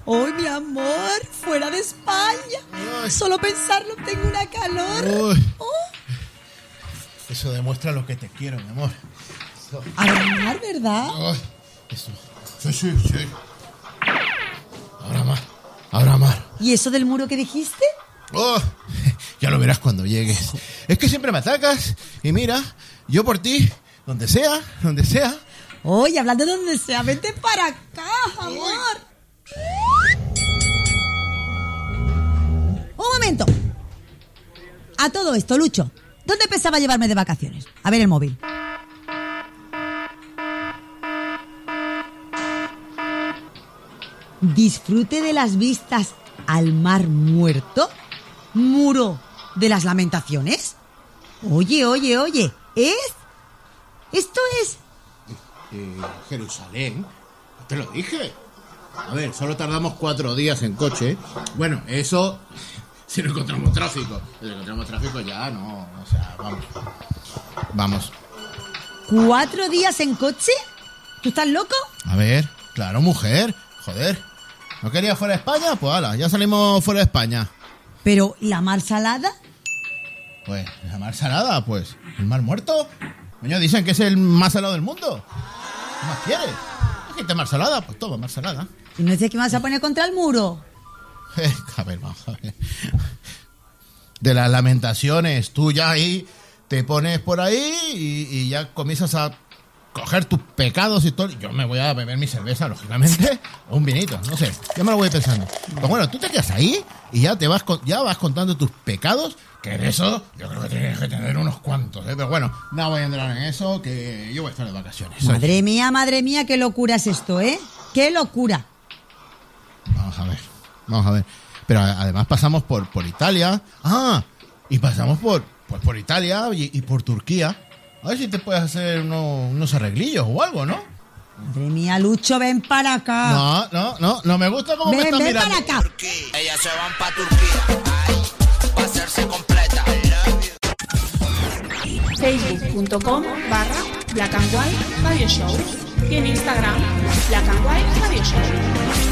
¡Ay, mi amor! ¡Fuera de España! Ay. Solo pensarlo tengo una calor. Uy. Oh, Eso demuestra lo que te quiero, mi amor. Eso. Abraham, ¿verdad? Ay, eso. Sí. Ahora más. ¿Y eso del muro que dijiste? Oh, ya lo verás cuando llegues. Es que siempre me atacas. Y mira, yo por ti, donde sea. Oye, hablando de donde sea, vente para acá, amor. Un momento. A todo esto, Lucho, ¿dónde pensaba llevarme de vacaciones? A ver el móvil. Disfrute de las vistas al Mar Muerto. Muro de las Lamentaciones. Oye, esto es... Jerusalén. Te lo dije. A ver, solo tardamos 4 días en coche. Bueno, eso si no encontramos tráfico. Si no encontramos tráfico ya no. O sea, vamos. 4 días en coche. ¿Tú estás loco? A ver, claro, mujer. Joder. ¿No querías fuera de España? Pues hala, ya salimos fuera de España. Pero, ¿la Mar Salada? Pues, la Mar Salada, pues. ¿El Mar Muerto? Coño, dicen que es el más salado del mundo. ¿Qué más quieres? ¿Dijiste Mar Salada? Pues toma, Mar Salada. ¿Y no dices que me vas a poner contra el muro? A ver, vamos a ver. De las Lamentaciones, tú ya ahí te pones por ahí y ya comienzas a coger tus pecados y todo. Yo me voy a beber mi cerveza, lógicamente, o un vinito, no sé. Ya me lo voy pensando. Pues bueno, tú te quedas ahí y ya vas contando tus pecados, que de eso yo creo que tienes que tener unos cuantos, ¿eh? Pero bueno, no voy a entrar en eso, que yo voy a estar de vacaciones. Madre mía, qué locura es esto, ¿eh? ¡Qué locura! Vamos a ver. Pero además pasamos por Italia. Y pasamos por Italia y por Turquía. A ver si te puedes hacer unos arreglillos o algo, ¿no? Madre mía, Lucho, ven para acá. No me gusta cómo me estás Ven mirando. para acá. Ellas se van pa' Turquía, ay, pa' hacerse completa. Facebook.com/Black and White Radio Show y en Instagram Black and White Radio Show.